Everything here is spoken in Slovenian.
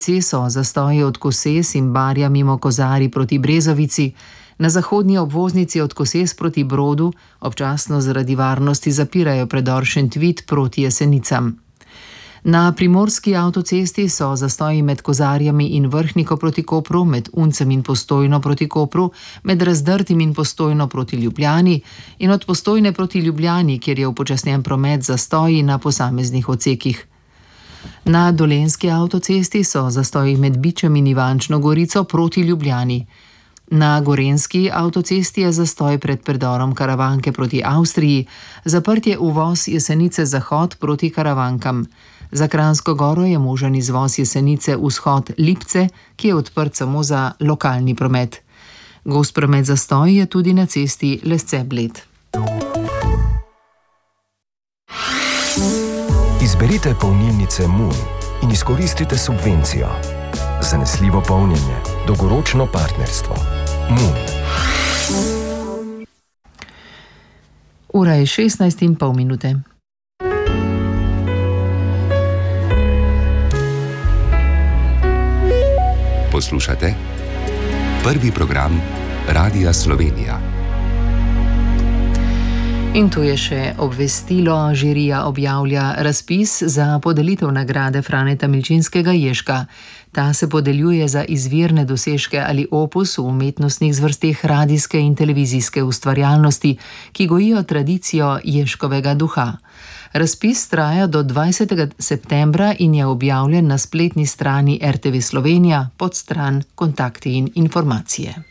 So zastoji od Koses in Barja mimo Kozarij proti Brezovici, na zahodnji obvoznici od Koses proti Brodu občasno zaradi varnosti zapirajo predor Šentvid proti Jesenicam. Na primorski avtocesti so zastoji med Kozarjami in Vrhniko proti Kopru, med Uncem in Postojno proti Kopru, med Razdrtim in Postojno proti Ljubljani in od Postojne proti Ljubljani, kjer je upočasnjen promet zastoji na posameznih odsekih. Na dolenjski avtocesti so zastoji med Bičem in Ivančno Gorico proti Ljubljani. Na gorenjski avtocesti je zastoj pred predorom Karavanke proti Avstriji, zaprt je uvoz Jesenice Zahod proti Karavankam. Za Kranjsko Goro je možen izvoz Jesenice Vzhod Lipce, ki je odprt samo za lokalni promet. Gost promet zastoj je tudi na cesti Lesce-Bled. Izberite polnilnice Moon in izkoristite subvencijo. Zanesljivo polnjenje, dolgoročno partnerstvo. Moon. Ura je 16:30. Poslušate prvi program Radia Slovenija. In tu je še obvestilo. Žirija objavlja razpis za podelitev nagrade Franeta Milčinskega Ježka. Ta se podeljuje za izvirne dosežke ali opus v umetnostnih zvrsteh radijske in televizijske ustvarjalnosti, ki gojijo tradicijo Ježkovega duha. Razpis traja do 20. septembra in je objavljen na spletni strani RTV Slovenija, podstran Kontakti in informacije.